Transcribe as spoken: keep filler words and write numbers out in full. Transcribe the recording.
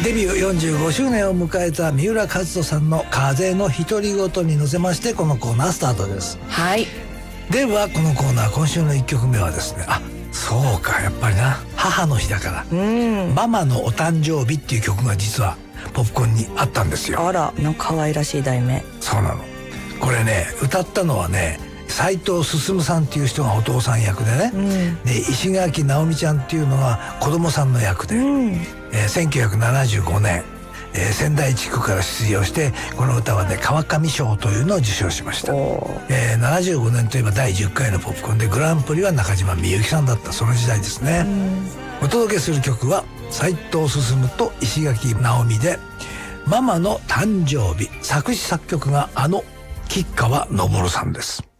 デビューよんじゅうごしゅうねんを迎えた三浦和人さんの風の独り言に乗せまして、このコーナースタートです。 はい。 ではこのコーナー、今週のいっきょくめはですね、あ、そうか、やっぱりな、母の日だから、うん、ママのお誕生日っていう曲が実はポップコーンにあったんですよ。 あら、の可愛らしい題名。 そうなの。これね、歌ったのはね、斉藤進さんっていう人がお父さん役でね、うん、で石垣直美ちゃんっていうのが子供さんの役で、うん、えー、せんきゅうひゃくななじゅうごねん、えー、仙台地区から出場して、この歌はね、川上賞というのを受賞しました。えー、ななじゅうごねんといえばだいじゅっかいのポップコーンで、グランプリは中島みゆきさんだった、その時代ですね。うん、お届けする曲は斉藤進と石垣直美でママの誕生日。作詞作曲があの吉川昇さんです。